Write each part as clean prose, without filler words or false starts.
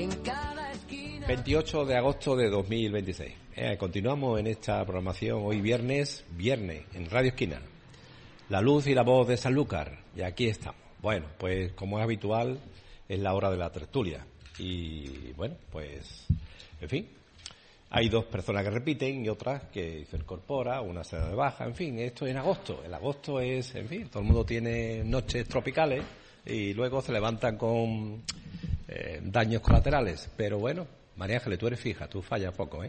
28 de agosto de 2026. Continuamos en esta programación hoy viernes, en Radio Esquina. La luz y la voz de Sanlúcar. Y aquí estamos. Bueno, pues como es habitual, es la hora de la tertulia. Y bueno, pues, en fin, hay dos personas que repiten y otras que se incorpora, una se da de baja, en fin, esto es en agosto. El agosto es, en fin, todo el mundo tiene noches tropicales y luego se levantan con daños colaterales. Pero bueno, María Ángeles, tú eres fija, tú fallas poco, ¿eh?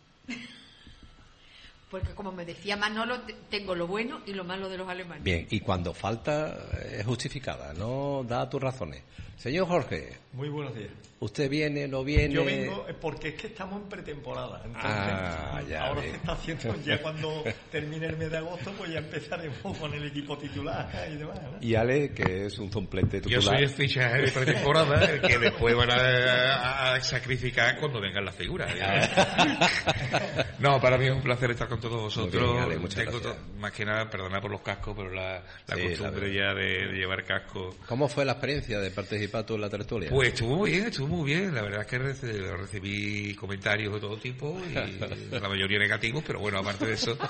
Porque como me decía Manolo, tengo lo bueno y lo malo de los alemanes. Bien, y cuando falta es justificada, no da tus razones. Señor Jorge. Muy buenos días. ¿Usted viene, no viene? Yo vengo porque es que estamos en pretemporada. Entonces, ahora se está haciendo, ya cuando termine el mes de agosto, pues ya empezaremos con el equipo titular y demás, ¿no? Y Ale, que es un suplente titular. Yo soy el fichaje de pretemporada, el que después van a sacrificar cuando vengan las figuras. No, para mí es un placer estar con todos vosotros. Bien, Ale, muchas gracias. Más que nada, perdonad por los cascos, pero la costumbre ya de llevar casco. ¿Cómo fue la experiencia de participar tú en la tertulia? Pues estuvo muy bien. La verdad es que recibí comentarios de todo tipo y la mayoría negativos, pero bueno, aparte de eso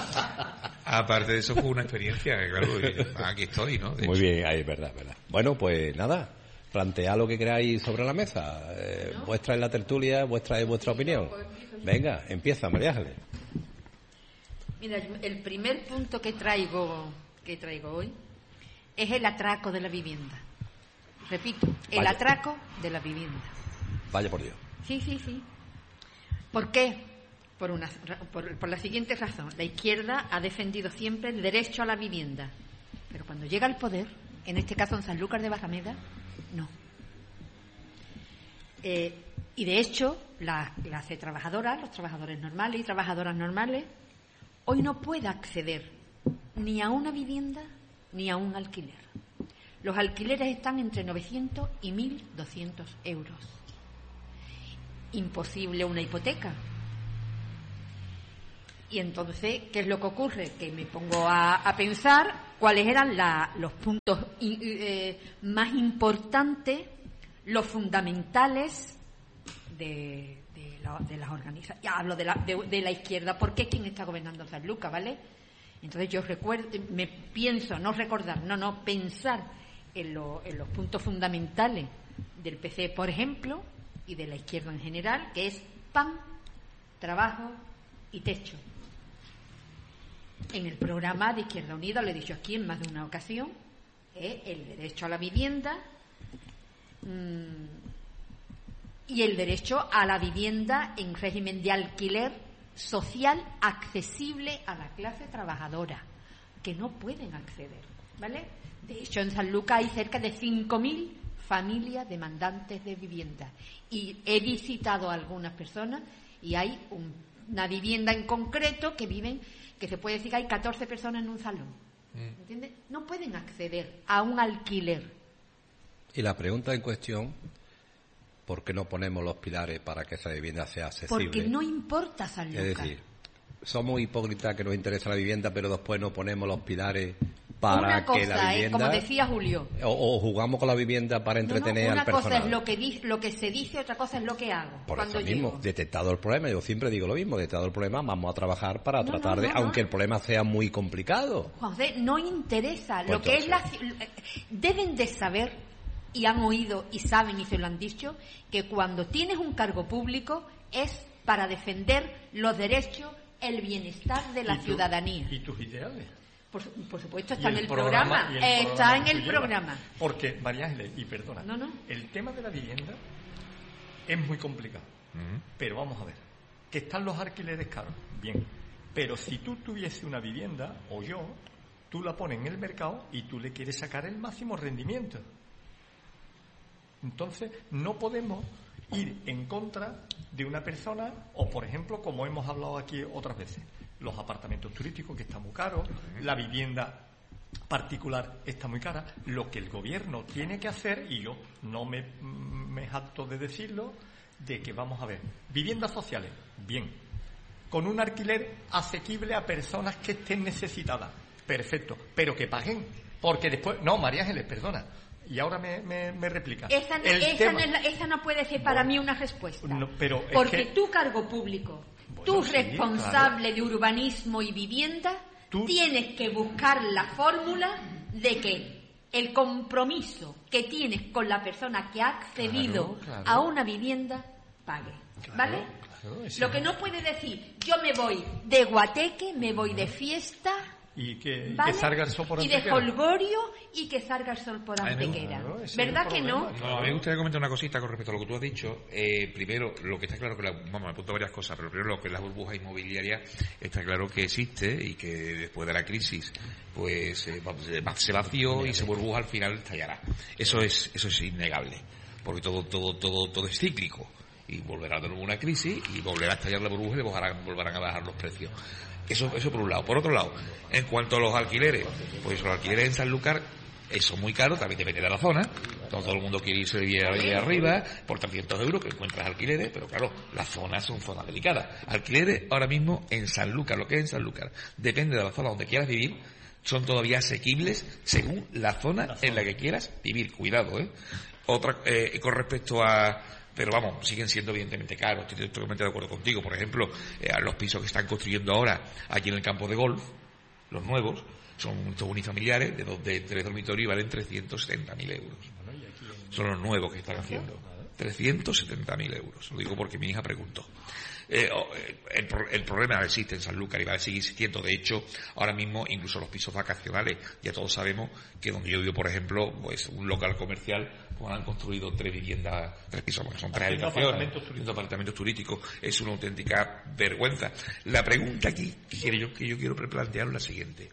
fue una experiencia, claro, aquí estoy, ¿no? Muy bien, ahí es verdad. Bueno, pues nada, plantead lo que queráis sobre la mesa. ¿No? Vuestra es la tertulia, vuestra es vuestra opinión. Venga, empieza, María Ángeles. Mira, el primer punto que traigo hoy es el atraco de la vivienda. Repito, el atraco de la vivienda. Vaya por Dios. Sí. ¿Por qué? Por la siguiente razón. La izquierda ha defendido siempre el derecho a la vivienda. Pero cuando llega al poder, en este caso en Sanlúcar de Barrameda, no. Y de hecho, la clase trabajadora, los trabajadores normales y trabajadoras normales, hoy no puede acceder ni a una vivienda ni a un alquiler. Los alquileres están entre 900 y 1.200 euros. Imposible una hipoteca. Y entonces, ¿qué es lo que ocurre? Que me pongo a pensar cuáles eran los puntos más importantes, los fundamentales de las organizaciones. Ya hablo de la izquierda, porque es quien está gobernando Sanlúcar, ¿vale? Entonces yo pensar en los puntos fundamentales del PC, por ejemplo, y de la izquierda en general, que es pan, trabajo y techo. En el programa de Izquierda Unida, lo he dicho aquí en más de una ocasión, el derecho a la vivienda y el derecho a la vivienda en régimen de alquiler social accesible a la clase trabajadora, que no pueden acceder, ¿vale? De hecho, en Sanlúcar hay cerca de 5.000 familias demandantes de vivienda. Y he visitado a algunas personas y hay una vivienda en concreto que se puede decir que hay 14 personas en un salón. ¿Entiendes? No pueden acceder a un alquiler. Y la pregunta en cuestión, ¿por qué no ponemos los pilares para que esa vivienda sea accesible? Porque no importa Sanlúcar. Es decir, somos hipócritas que nos interesa la vivienda, pero después no ponemos los pilares para que la vivienda, como decía Julio, o jugamos con la vivienda para entretener al personal. Una cosa es lo que se dice, otra cosa es lo que hago. Por eso mismo, detectado el problema, yo siempre digo lo mismo, detectado el problema, vamos a trabajar para tratar de, aunque el problema sea muy complicado. Juan José, no interesa, pues lo que es deben de saber, y han oído y saben y se lo han dicho, que cuando tienes un cargo público es para defender los derechos, el bienestar de la ciudadanía. ¿Y tus ideales? Por supuesto, está en el programa. Está en el programa. Porque, María Ángeles, y perdona, el tema de la vivienda es muy complicado. Pero vamos a ver, que están los alquileres caros, bien. Pero si tú tuviese una vivienda, o yo, tú la pones en el mercado y tú le quieres sacar el máximo rendimiento. Entonces, no podemos ir en contra de una persona, o por ejemplo, como hemos hablado aquí otras veces, los apartamentos turísticos, que están muy caros, la vivienda particular está muy cara. Lo que el gobierno tiene que hacer, y yo no me jacto de decirlo, de que vamos a ver, viviendas sociales, bien, con un alquiler asequible a personas que estén necesitadas, perfecto, pero que paguen, porque después, no, María Ángeles, perdona, Y ahora me replica. Esa no puede ser para mí una respuesta. No, pero porque tu cargo público, tú sí, responsable de urbanismo y vivienda, tienes que buscar la fórmula de que el compromiso que tienes con la persona que ha accedido a una vivienda pague. ¿Vale? Lo que no puede decir, yo me voy de guateque, me voy de fiesta... Y que ¿vale? salga el sol por y donde de holgorio y que salga el sol por donde quiera. ¿Verdad que no? No, a mí me gustaría comentar una cosita con respecto a lo que tú has dicho. Primero, lo que está claro que me apunto varias cosas, pero primero lo que es la burbuja inmobiliaria está claro que existe y que después de la crisis pues se vació y se burbuja al final estallará. Eso es innegable, porque todo es cíclico y volverá de nuevo una crisis y volverá a estallar la burbuja y volverán a bajar los precios. Eso por un lado. Por otro lado, en cuanto a los alquileres, pues los alquileres en Sanlúcar son muy caros, también depende de la zona. Todo el mundo quiere irse de arriba por 300 euros que encuentras alquileres, pero claro, las zonas son zonas delicadas. Alquileres ahora mismo en Sanlúcar, lo que es en Sanlúcar, depende de la zona donde quieras vivir, son todavía asequibles según la zona en la que quieras vivir. Cuidado, Otra, con respecto a... Pero vamos, siguen siendo evidentemente caros. Estoy totalmente de acuerdo contigo. Por ejemplo, los pisos que están construyendo ahora aquí en el campo de golf, los nuevos, son unifamiliares de 3 dormitorios y valen 370.000 euros. Son los nuevos que están haciendo. 370.000 euros. Lo digo porque mi hija preguntó. El problema existe en Sanlúcar y va a seguir existiendo. De hecho, ahora mismo incluso los pisos vacacionales, ya todos sabemos que donde yo vivo, por ejemplo, pues un local comercial, pues han construido 3 pisos, porque son 3 habitaciones, 2 apartamentos turísticos. Es una auténtica vergüenza. La pregunta aquí que yo quiero replantear es la siguiente.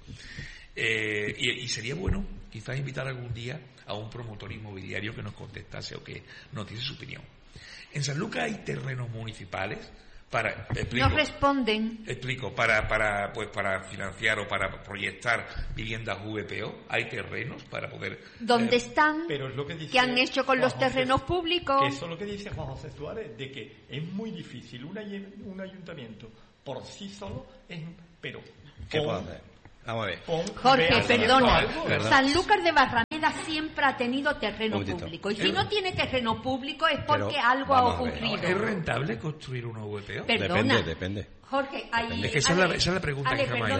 Y sería bueno quizás invitar algún día a un promotor inmobiliario que nos contestase o que nos diese su opinión. En Sanlúcar hay terrenos municipales no responden. Explico, para financiar o para proyectar viviendas VPO, hay terrenos para poder... ¿Dónde están? Pero es lo que dice ¿Qué han hecho con los terrenos públicos? Que eso es lo que dice Juan José Suárez, de que es muy difícil un ayuntamiento por sí solo, pero... ¿Qué puedo hacer? Vamos a ver. Jorge, perdona. Sanlúcar de Barrameda siempre ha tenido terreno público. Y si no tiene terreno público es porque algo ha ocurrido. ¿Es rentable construir una VPO? Perdona. Depende. Jorge, ahí... Es que esa es la pregunta que jamás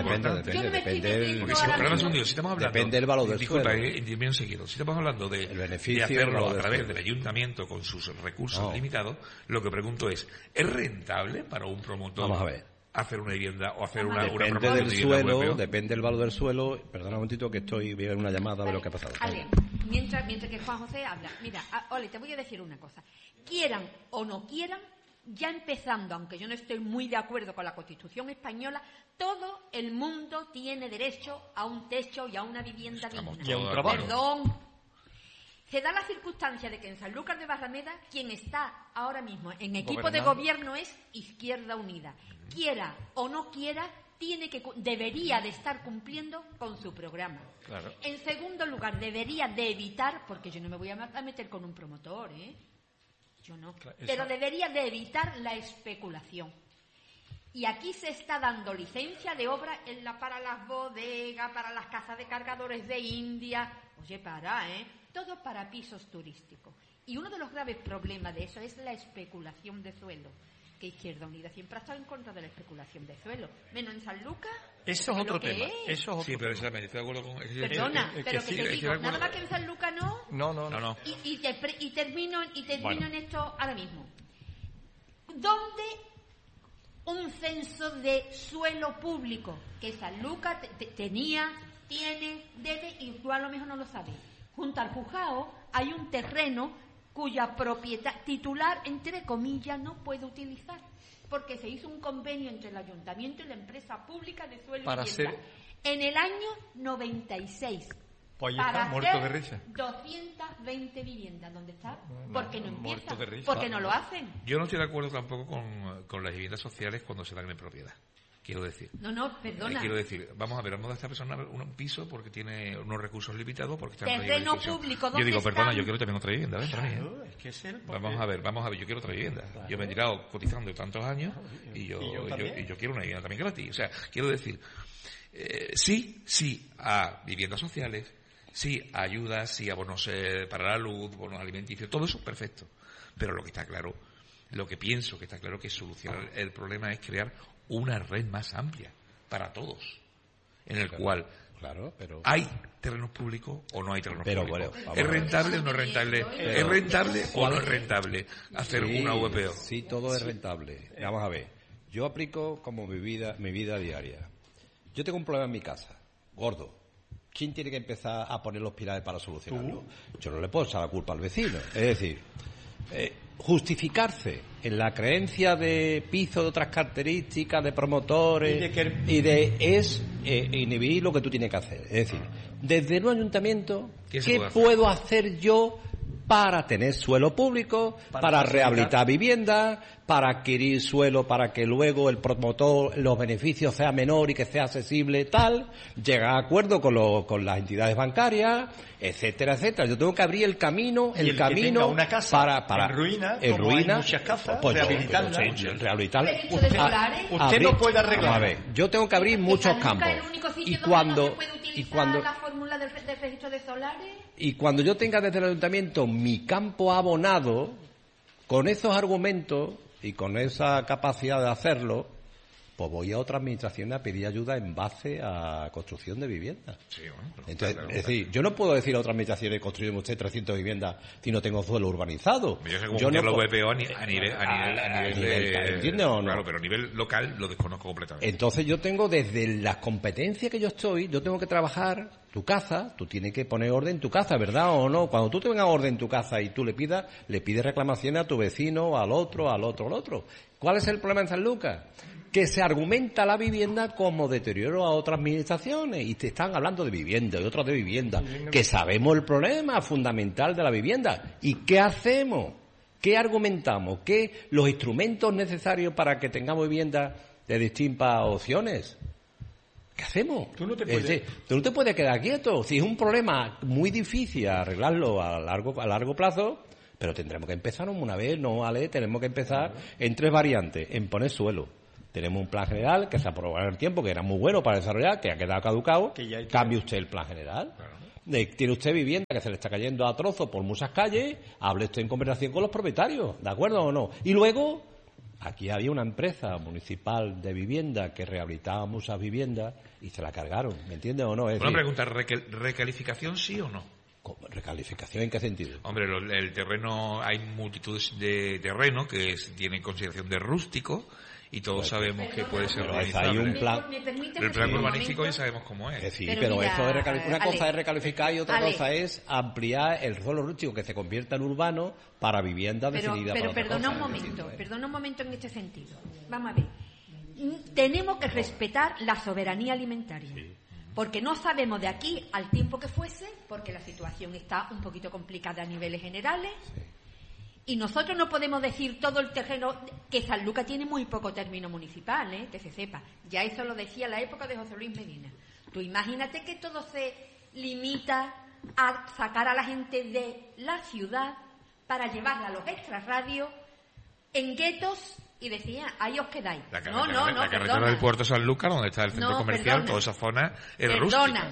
Depende si estamos hablando... Depende del valor del suelo. Disculpa, seguido. Si estamos hablando de hacerlo a través del ayuntamiento con sus recursos limitados, lo que pregunto es rentable para un promotor? Vamos a ver. Hacer una vivienda o hacer una depende del suelo, depende del valor del suelo. Perdona un momentito que voy a ver una llamada de lo que ha pasado. Ale, mientras que Juan José habla, mira, Ole, te voy a decir una cosa. Quieran o no quieran, ya empezando, aunque yo no estoy muy de acuerdo con la Constitución española, todo el mundo tiene derecho a un techo y a una vivienda digna. Y a un trabajo. Perdón. Se da la circunstancia de que en Sanlúcar de Barrameda quien está ahora mismo en equipo de gobierno es Izquierda Unida. Quiera o no quiera, debería de estar cumpliendo con su programa. Claro. En segundo lugar, debería de evitar, porque yo no me voy a meter con un promotor, yo no, pero debería de evitar la especulación. Y aquí se está dando licencia de obra para las bodegas, para las casas de cargadores de India. Oye, todo para pisos turísticos. Y uno de los graves problemas de eso es la especulación de suelo. Que Izquierda Unida siempre ha estado en contra de la especulación de suelo. Menos en Sanlúcar. Eso es otro tema. Sí, pero estoy de acuerdo con... Perdona, pero que te digo, nada más que en Sanlúcar no. No. Y termino en esto ahora mismo. ¿Dónde un censo de suelo público que Sanlúcar tiene, debe, y tú a lo mejor no lo sabes? Junto al Juzgado hay un terreno cuya propiedad titular, entre comillas, no puede utilizar, porque se hizo un convenio entre el ayuntamiento y la empresa pública de suelo y vivienda en el año 96 pues para muerto de hacer risa. 220 viviendas. ¿Dónde está? Porque no empieza, porque no lo hacen. Yo no estoy de acuerdo tampoco con las viviendas sociales cuando se dan en propiedad. Quiero decir. No, perdona. Quiero decir, vamos a ver, vamos a esta persona un piso porque tiene unos recursos limitados, porque está en terreno público. Yo digo, perdona, yo quiero también otra vivienda, ¿ves? Es que es vamos a ver, yo quiero otra vivienda. Claro. Yo me he tirado cotizando tantos años y yo quiero una vivienda también gratis. O sea, quiero decir, sí a viviendas sociales, Sí, ayudas, sí, abonos para la luz, bonos alimenticios, todo eso perfecto. Pero lo que está claro, lo que pienso que está claro que solucionar el problema es crear una red más amplia para todos, en el cual pero ¿hay terrenos públicos o no hay terrenos públicos? Bueno, ¿Es rentable o no es rentable? ¿Es rentable o no es rentable hacer una VPO? Sí, todo es rentable. Vamos a ver. Yo aplico como mi vida diaria. Yo tengo un problema en mi casa, gordo. ¿Quién tiene que empezar a poner los pilares para solucionarlo? Yo no le puedo echar la culpa al vecino. Es decir, justificarse en la creencia de piso de otras características, de promotores, es inhibir lo que tú tienes que hacer. Es decir, desde un ayuntamiento, ¿qué puedo hacer yo para tener suelo público, para rehabilitar viviendas, para adquirir suelo para que luego el promotor, los beneficios sea menor y que sea accesible, tal, llegar a acuerdo con las entidades bancarias, etcétera, etcétera? Yo tengo que abrir el camino, una casa para en ruina, muchas casas, rehabilitarla. Usted no puede arreglar. A ver, yo tengo que abrir muchos campos. Y cuando la fórmula del registro de solares. Y cuando yo tenga desde el ayuntamiento mi campo abonado, con esos argumentos y con esa capacidad de hacerlo, pues voy a otra administración a pedir ayuda en base a construcción de viviendas. Sí, bueno, entonces, es decir, yo no puedo decir a otra administración construyen usted 300 viviendas si no tengo suelo urbanizado. Yo no lo VPO a nivel de... ¿Entiendes o no? Claro, pero a nivel local lo desconozco completamente. Entonces yo tengo, desde las competencias que yo tengo que trabajar tu casa, tú tienes que poner orden en tu casa, ¿verdad o no? Cuando tú te vengas orden en tu casa y tú le pides reclamaciones a tu vecino, al otro. ¿Cuál es el problema en Sanlúcar? Que se argumenta la vivienda como deterioro a otras administraciones y te están hablando de vivienda y otras de vivienda, que sabemos el problema fundamental de la vivienda. ¿Y qué hacemos? ¿Qué argumentamos? ¿Qué los instrumentos necesarios para que tengamos vivienda de distintas opciones? ¿Qué hacemos? Tú no te puedes quedar quieto. Si es un problema muy difícil arreglarlo a largo plazo, pero tendremos que empezar una vez, ¿no, Ale? Tenemos que empezar en 3 variantes. En poner suelo. Tenemos un plan general que se aprobó en el tiempo, que era muy bueno para desarrollar, que ha quedado caducado. Cambie usted el plan general. Claro. Tiene usted vivienda que se le está cayendo a trozos por muchas calles, hable usted en conversación con los propietarios, ¿de acuerdo o no? Y luego, aquí había una empresa municipal de vivienda que rehabilitaba muchas viviendas y se la cargaron, ¿me entiendes o no? Una pregunta, ¿recalificación sí o no? ¿Recalificación en qué sentido? Hombre, el terreno, hay multitudes de terreno que tienen consideración de rústico y todos sabemos que puede ser urbanizable. Hay un plan. El plan urbanístico ya sabemos cómo es. Sí, pero mira, eso es una cosa es recalificar y otra cosa es ampliar el suelo rústico que se convierta en urbano para viviendas definidas. Pero perdona un momento en este sentido. Vamos a ver. Tenemos que respetar la soberanía alimentaria. Sí. Porque no sabemos de aquí al tiempo que fuese, porque la situación está un poquito complicada a niveles generales. Sí. Y nosotros no podemos decir todo el terreno, que Sanlúcar tiene muy poco término municipal, que se sepa. Ya eso lo decía en la época de José Luis Medina. Tú imagínate que todo se limita a sacar a la gente de la ciudad para llevarla a los extrarradios en guetos y decía, ahí os quedáis. La carretera del puerto de Sanlúcar, donde está el centro comercial, toda esa zona es rústica.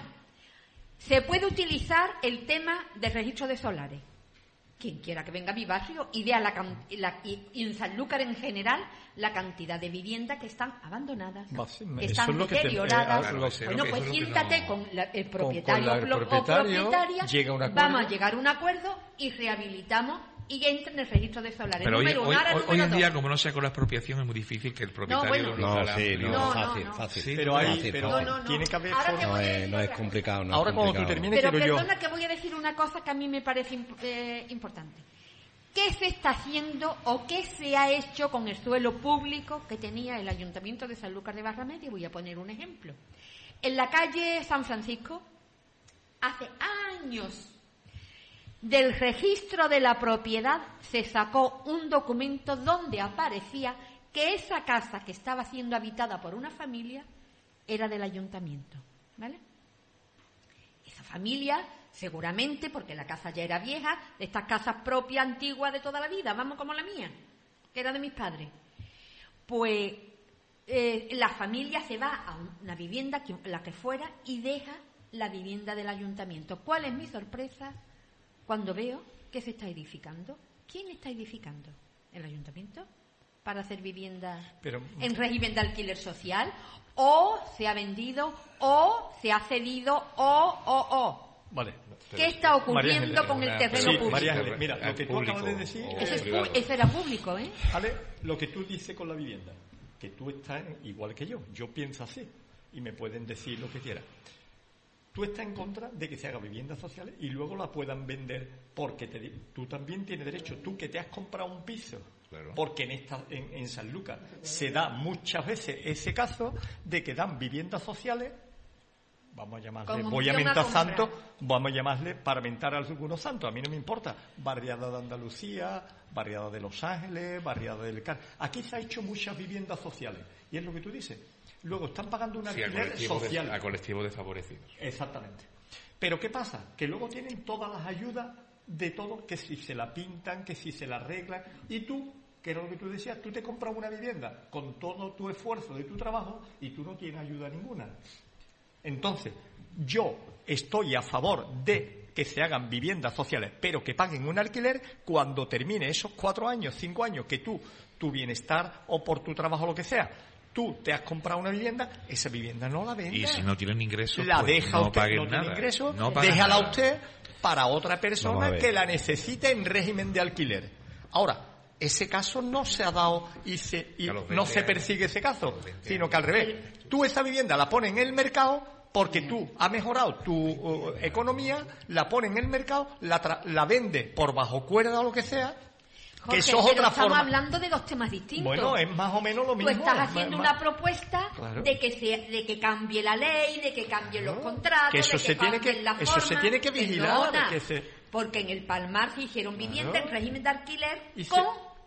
Se puede utilizar el tema del registro de solares. Quien quiera que venga a mi barrio y vea y en Sanlúcar en general la cantidad de viviendas que están abandonadas, que están deterioradas. Bueno, pues siéntate con el propietario o propietaria, vamos a llegar a un acuerdo y rehabilitamos y entra en el registro de solares. Pero hoy en día, como no sea con la expropiación, es muy difícil que el propietario fácil. Pero tiene que haber no es complicado. Ahora cuando tú termines, pero perdona que voy a decir una cosa que a mí me parece importante. ¿Qué se está haciendo o qué se ha hecho con el suelo público que tenía el Ayuntamiento de Sanlúcar de Barrameda? Y voy a poner un ejemplo. En la calle San Francisco, hace años, del registro de la propiedad se sacó un documento donde aparecía que esa casa que estaba siendo habitada por una familia era del ayuntamiento, ¿vale? Esa familia, seguramente, porque la casa ya era vieja, de estas casas propias, antiguas de toda la vida, vamos, como la mía, que era de mis padres, pues la familia se va a una vivienda, la que fuera, y deja la vivienda del ayuntamiento. ¿Cuál es mi sorpresa cuando veo que se está edificando? ¿Quién está edificando? ¿El ayuntamiento? ¿Para hacer vivienda en régimen de alquiler social? ¿O se ha vendido? ¿O se ha cedido? ¿O? Vale. ¿Qué está ocurriendo con el terreno público? María Ángeles, mira, lo que tú acabas de decir... Eso era público, ¿eh? ¿Vale? Lo que tú dices con la vivienda, que tú estás igual que yo pienso así, y me pueden decir lo que quieran. Tú estás en contra de que se hagan viviendas sociales y luego la puedan vender porque tú también tienes derecho, tú que te has comprado un piso, claro. Porque en Sanlúcar se da muchas veces ese caso de que dan viviendas sociales, vamos a llamarle, voy a mentar santos, vamos a llamarle para mentar a algunos santos, a mí no me importa, barriada de Andalucía, barriada de Los Ángeles, barriada del Car. Aquí se ha hecho muchas viviendas sociales y es lo que tú dices. Luego están pagando un alquiler social. A colectivos desfavorecidos. Exactamente. Pero ¿qué pasa? Que luego tienen todas las ayudas de todo, que si se la pintan, que si se la arreglan. Y tú, que era lo que tú decías, tú te compras una vivienda con todo tu esfuerzo de tu trabajo y tú no tienes ayuda ninguna. Entonces, yo estoy a favor de que se hagan viviendas sociales, pero que paguen un alquiler cuando termine esos 4 años, 5 años, que tu bienestar o por tu trabajo, lo que sea, tú te has comprado una vivienda, esa vivienda no la vendas. Y si no tienen ingresos, la pues deja no usted, paguen no nada. tiene ingresos, No paguen déjala nada. usted para otra persona que la necesite en régimen de alquiler. Ahora, ese caso no se ha dado y no se persigue ese caso, sino que al revés. Tú esa vivienda la pones en el mercado porque tú has mejorado tu economía, la pones en el mercado, la vendes por bajo cuerda o lo que sea. Jorge, que eso es otra estamos forma. Hablando de dos temas distintos. Bueno, es más o menos lo mismo. Tú estás haciendo una propuesta claro. de que cambie la ley, de que cambien los contratos, que eso de que se tiene cambien que las eso formas. se tiene que vigilar. Perdona, porque en el Palmar se hicieron viviendas en régimen de alquiler y con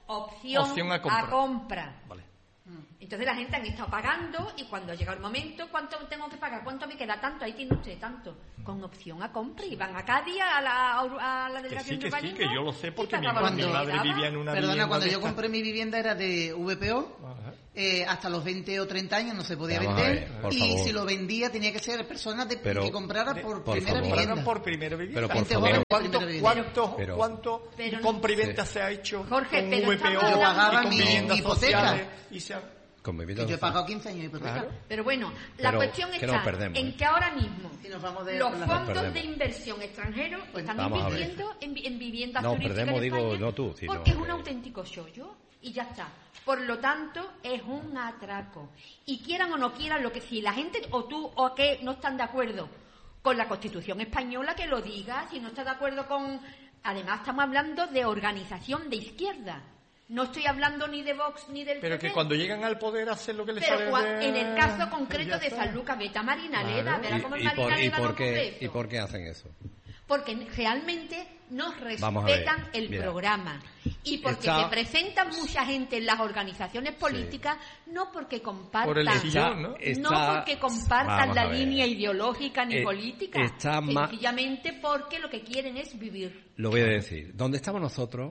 opción a compra. Vale. Entonces la gente han estado pagando y cuando ha llegado el momento, ¿cuánto tengo que pagar? ¿Cuánto me queda? Tanto, ahí tiene usted tanto. Con opción a compra. Y van a Cádiz, a la delegación de urbanismo. Sí, que yo lo sé porque mi Cuando- madre vivía en una Perdona, vivienda cuando de yo esta. compré mi vivienda era de VPO, hasta los 20 o 30 años no se podía Vamos a vender, ver, por y favor. si lo vendía tenía que ser personas Pero- que compraran por por primera favor. vivienda. Por primera vivienda. Pero por Gente favor. joven, ¿Cuánto, primera vivienda. Pero no- compraventa se ha hecho Jorge, con pero VPO estamos hablando- y con mi viviendas hipoteca. sociales? Y se ha- Con vivienda Yo he social. pagado 15 años de hipoteca. Claro. Pero bueno, la Pero cuestión que está nos perdemos, en que ahora mismo Si nos vamos de- los con la- fondos perdemos. de inversión extranjeros están Vamos a ver. invirtiendo en viviendas No, turísticas perdemos, en digo, España no tú, sino porque es un que- auténtico chollo y ya está. Por lo tanto, es un atraco. Y quieran o no quieran, lo que si la gente o tú o que no están de acuerdo con la Constitución española, que lo diga. Si no está de acuerdo con... Además, estamos hablando de organización de izquierda. No estoy hablando ni de Vox ni del Pero PP. que cuando llegan al poder hacen lo que les sale Pero de... en el caso concreto Ya de está. Sanlúcar, vete a Marinaleda, verá cómo el ¿Y Marinaleda por no qué, eso. ¿Y por qué hacen eso? Porque realmente nos Vamos a ver, respetan el mira. programa. Y porque Está- se presentan mucha gente en las organizaciones políticas, no porque compartan, Por el sillón, ¿no? no Está- porque compartan vamos la a ver. línea ideológica ni política, está ma- sencillamente porque lo que quieren es vivir. Lo voy a decir. Donde estamos nosotros,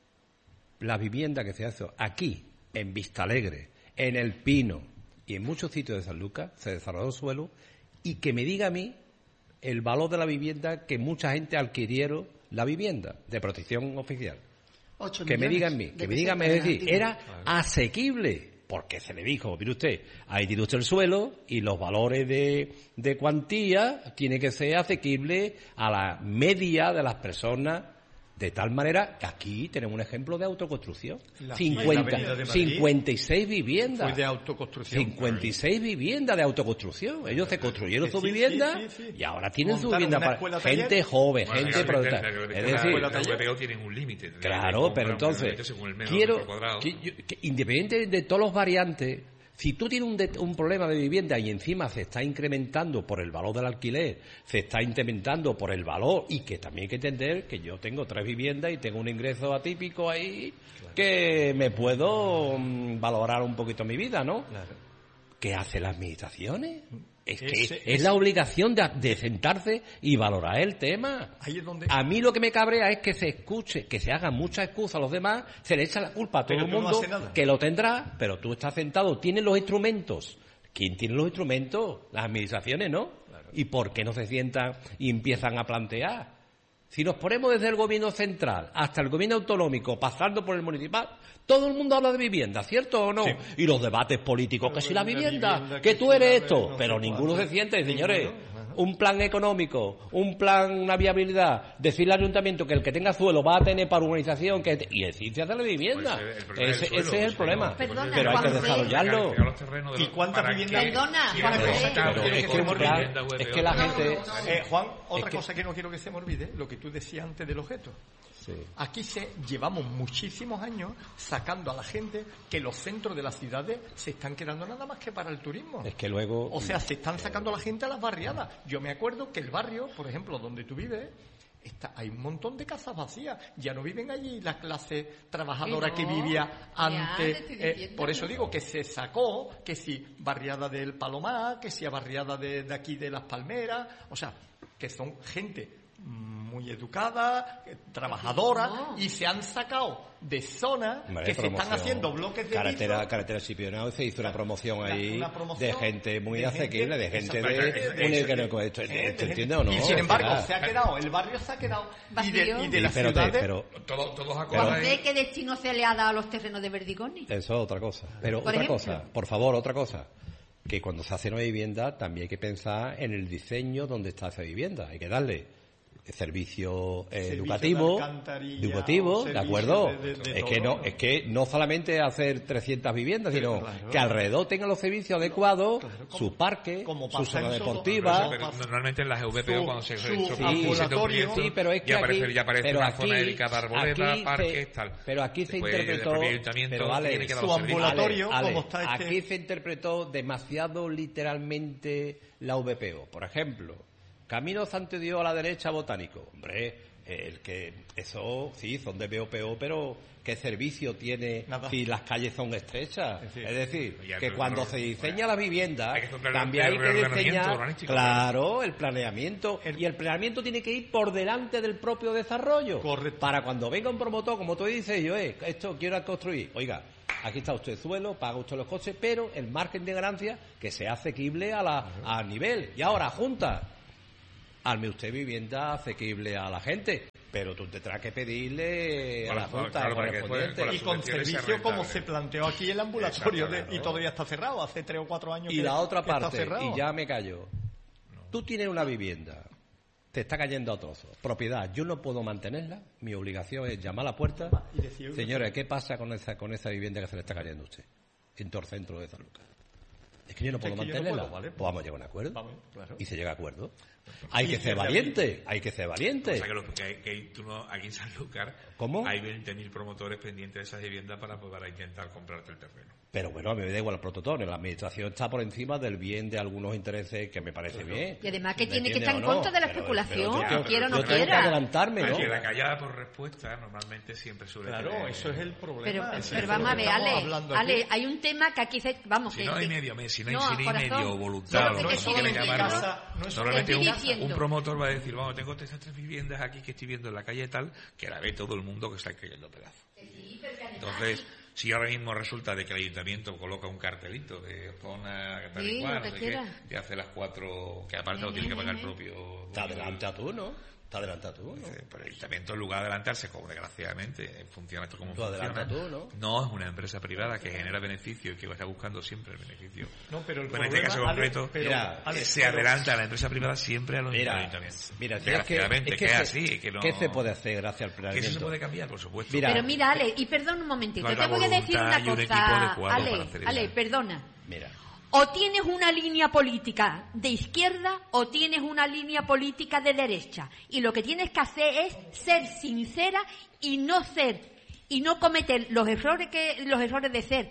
la vivienda que se hace aquí, en Vistalegre, en El Pino y en muchos sitios de San Lucas, se desarrolló suelo, y que me diga a mí el valor de la vivienda que mucha gente adquirieron la vivienda de protección oficial. 8 Que me millones digan a mí, de que me digan, es pesetas decir, antiguas. era asequible, porque se le dijo, mire usted, ahí tiene usted el suelo y los valores de cuantía tiene que ser asequible a la media de las personas, de tal manera que aquí tenemos un ejemplo de autoconstrucción. La 50, Avenida de Madrid 56 viviendas. Fue de autoconstrucción. 56 viviendas de autoconstrucción. Ellos se construyeron Que su sí, vivienda sí, sí, sí. y ahora tienen su Montaron vivienda una para escuela gente taller. joven, Bueno, gente realmente, es decir, los VPO tienen un límite. Tendrían que claro, comprar pero un entonces límite según el metro quiero cuadrado. que independiente de todos los variantes, si tú tienes un problema de vivienda y encima se está incrementando por el valor del alquiler, se está incrementando por el valor, y que también hay que entender que yo tengo 3 viviendas y tengo un ingreso atípico ahí, que me puedo valorar un poquito mi vida, ¿no? Claro. ¿Qué hacen las administraciones? Es que Ese- es la obligación de sentarse y valorar el tema. Ahí es donde... A mí lo que me cabrea es que se escuche, que se hagan muchas excusas a los demás, se le echa la culpa a todo Pero el tú no mundo, haces nada. que lo tendrá, pero tú estás sentado, tienes los instrumentos ¿Quién tiene los instrumentos? Las administraciones, ¿no? Claro. ¿Y por qué no se sientan y empiezan a plantear? Si nos ponemos desde el gobierno central hasta el gobierno autonómico, pasando por el municipal, todo el mundo habla de vivienda, ¿cierto o no? Sí. Y los debates políticos, pero que si la vivienda, que tú eres esto, no, pero ninguno se siente, señores. Un plan económico, un plan, una viabilidad, decirle al ayuntamiento que el que tenga suelo va a tener para urbanización, y el CIN se hace la vivienda. Ese es el problema. Perdona, pero hay que desarrollarlo. ¿Y cuántas viviendas? Perdona, es que la gente... Juan, otra cosa que no quiero que se me olvide, lo que tú decías antes del objeto. Sí. Aquí llevamos muchísimos años sacando a la gente que los centros de las ciudades se están quedando nada más que para el turismo. Es que luego... O sea, se están sacando a la gente a las barriadas. Yo me acuerdo que el barrio, por ejemplo, donde tú vives, hay un montón de casas vacías. Ya no viven allí la clase trabajadora que vivía antes. Por eso digo que se sacó, que si barriada del Palomar, que si barriada de aquí de Las Palmeras. O sea, que son gente muy educada, trabajadora, y se han sacado de zonas que se están haciendo bloques de carretera Scipio se hizo una promoción ahí de gente muy asequible, de gente ¿entiendes o no? Y sin embargo el barrio se ha quedado y de las ciudades pero todos acuerdan. ¿Qué destino se le ha dado a los terrenos de Verdigoni? Eso es otra cosa. Pero otra cosa, por favor, otra cosa. Que cuando se hace una vivienda también hay que pensar en el diseño donde está esa vivienda. Hay que darle servicio educativo, ¿de acuerdo? Es que no solamente hacer 300 viviendas, sino que alrededor tengan los servicios adecuados, su parque, su zona deportiva. Pero normalmente en las EVPO cuando se pero es que ya aparece una zona dedicada a arboleda, parques, tal. Pero aquí se interpretó, su ambulatorio, como está aquí se interpretó demasiado literalmente la VPO. Por ejemplo, Camino Santo Dios a la derecha, Botánico. Hombre, eso sí, son de BOPO, pero ¿qué servicio tiene si las calles son estrechas? Es decir, que cuando se diseña la vivienda, también hay que diseñar, claro, el planeamiento. Y el planeamiento tiene que ir por delante del propio desarrollo. Correcto. Para cuando venga un promotor, como tú dices, esto quiero construir. Oiga, aquí está usted el suelo, paga usted los costes, pero el margen de ganancia que sea asequible al nivel. Y ahora, junta. Hazme usted vivienda asequible a la gente, pero tú tendrás que pedirle a la Junta correspondiente. Y con servicio como se planteó aquí el ambulatorio, y todavía está cerrado, hace 3 o 4 años. Y la otra parte, y ya me callo. Tú tienes una vivienda, te está cayendo a trozos, propiedad, yo no puedo mantenerla, mi obligación es llamar a la puerta. Señores, ¿qué pasa con esa vivienda que se le está cayendo a usted? En todo el centro de San Lucas. Es que yo no puedo mantenerla. Pues vamos a llegar a un acuerdo. Claro. Y se llega a acuerdo. Hay que ser valiente. O sea, que tú no, aquí en Sanlúcar, ¿cómo? Hay 20.000 promotores pendientes de esas viviendas para intentar comprarte el terreno. Pero bueno, a mí me da igual el prototón. La administración está por encima del bien de algunos intereses que me parece bien. Y además que tiene que estar en contra de la especulación, quiero o no quiera. Tengo que adelantarme, ¿no? La callada por respuesta normalmente siempre suele tener... eso es el problema. Pero vamos a ver, Ale, hay un tema que aquí si no hay medio voluntario, si quiere llamarlo, normalmente un promotor va a decir, vamos, tengo estas 3 viviendas aquí que estoy viendo en la calle tal, que la ve todo el mundo que está cayendo pedazos. Entonces, si ahora mismo resulta de que el ayuntamiento coloca un cartelito de zona tal y cual, que hace las 4, que aparte lo tiene que pagar el propio... Te adelanta tú, ¿no? Pero el ayuntamiento, en lugar de adelantarse, como desgraciadamente funciona esto como funciona, no es una empresa privada que genera beneficio y que está buscando siempre el beneficio. Pero en este caso concreto, se adelanta la empresa privada siempre a los ayuntamientos. Mira, desgraciadamente, que es así. ¿Qué se puede hacer gracias al planeamiento? Que eso se puede cambiar, por supuesto. Pero mira, Ale, y perdón un momentito, te voy a decir una cosa. Ale, perdona. Mira. O tienes una línea política de izquierda o tienes una línea política de derecha. Y lo que tienes que hacer es ser sincera y no cometer los errores de ser.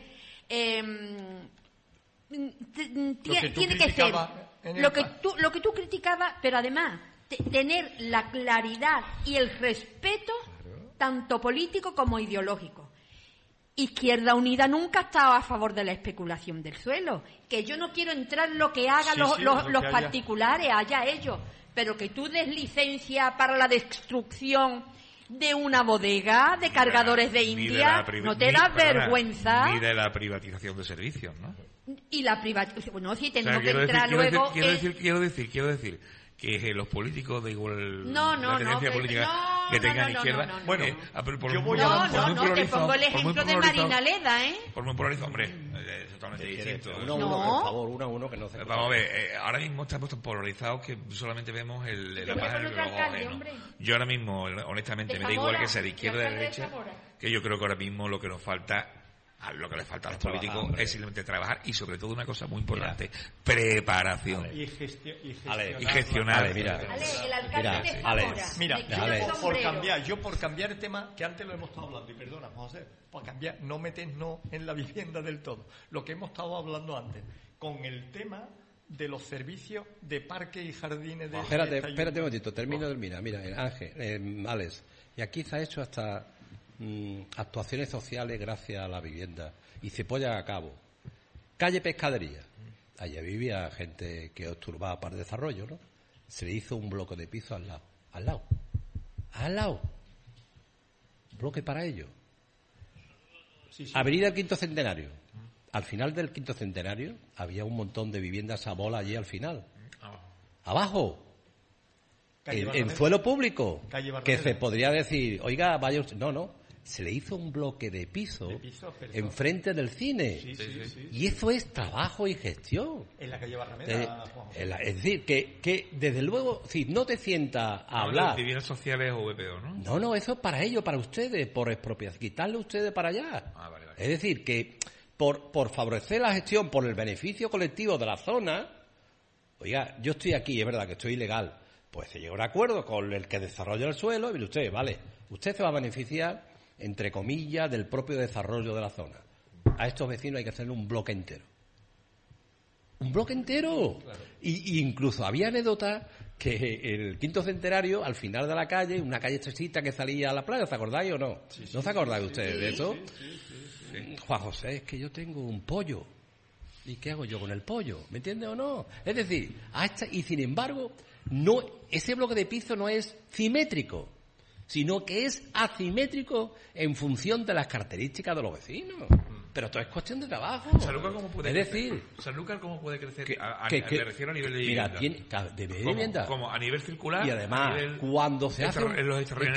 Tiene que ser lo que tú criticabas, pero además tener la claridad y el respeto tanto político como ideológico. Izquierda Unida nunca ha estado a favor de la especulación del suelo. Que yo no quiero entrar en lo que hagan los particulares, allá ellos. Pero que tú des licencia para la destrucción de una bodega de cargadores de India, ¿no te da vergüenza? Ni de la privatización de servicios, ¿no? Y la privatización, bueno, sí, O sea, tenemos que entrar luego... quiero decir que los políticos de igual la tendencia política que tengan izquierda, Bueno, yo voy No, te pongo el ejemplo de Marina Leda, ¿eh? Por muy polarizado, hombre, es totalmente distinto. Uno a favor, uno que no se... Vamos a ver, ahora mismo estamos tan polarizados que solamente vemos la página del reloj ajeno. Yo ahora mismo, honestamente, me da igual que sea de izquierda o de derecha, que yo creo que ahora mismo lo que nos falta... Lo que le falta a los políticos es simplemente trabajar y sobre todo una cosa muy importante, preparación y gestionar. Mira, el alcalde de Zamora. Mira, por cambiar el tema que antes lo hemos estado hablando, y perdona, José, por cambiar, no meternos en la vivienda del todo, lo que hemos estado hablando antes, con el tema de los servicios de parques y jardines de... Espérate un momentito, termina. Mira, Ángel, Alex, y aquí se ha hecho hasta... actuaciones sociales gracias a la vivienda y se ponen a cabo. Calle Pescadería, allí vivía gente que estorbaba para el desarrollo, ¿no? Se le hizo un bloque de piso al lado, bloque para ello. Sí. Avenida del Quinto Centenario, al final del Quinto Centenario había un montón de viviendas a bola allí al final, abajo. En suelo público, que se podría decir, oiga, vaya usted. No, se le hizo un bloque de piso enfrente del cine. Sí. Y eso es trabajo y gestión. En la calle Barrameda. Es decir, que desde luego, si no te sientas a hablar... De bienes sociales o VPO, ¿no? No, eso es para ellos, para ustedes, por expropiación, quitarle a ustedes para allá. Vale. Es decir, que por favorecer la gestión, por el beneficio colectivo de la zona, oiga, yo estoy aquí, es verdad que estoy ilegal, pues se llega a un acuerdo con el que desarrolla el suelo y mire usted, vale, usted se va a beneficiar, entre comillas, del propio desarrollo de la zona. A estos vecinos hay que hacerle un bloque entero. ¡Un bloque entero! Claro. Y incluso había anécdotas que el Quinto Centenario, al final de la calle, una calle estrechita que salía a la playa, ¿se acordáis o no? ¿No se acordáis ustedes de eso? Sí. Juan José, es que yo tengo un pollo. ¿Y qué hago yo con el pollo? ¿Me entiende o no? Es decir, y sin embargo, no, ese bloque de piso no es simétrico, sino que es asimétrico en función de las características de los vecinos. Pero todo es cuestión de trabajo. Sanlúcar, ¿cómo puede crecer? Sanlúcar, ¿cómo puede crecer? Me refiero a nivel de vivienda. Mira, de vivienda. Como a nivel circular. Y además, cuando se hace... En los